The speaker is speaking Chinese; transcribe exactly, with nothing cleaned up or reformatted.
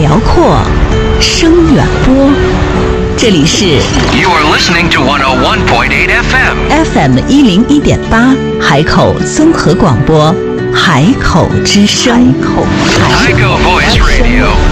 辽阔，声远播。这里是 You are listening to one oh one point eight F M F M 一零一点八海口综合广播，海口之声。海口 Ico Voice Radio